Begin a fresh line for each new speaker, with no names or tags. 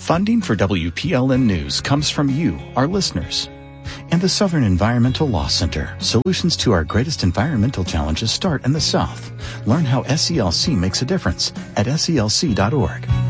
Funding for WPLN News comes from you, our listeners. And the Southern Environmental Law Center. Solutions to our greatest environmental challenges start in the South. Learn how SELC makes a difference at SELC.org.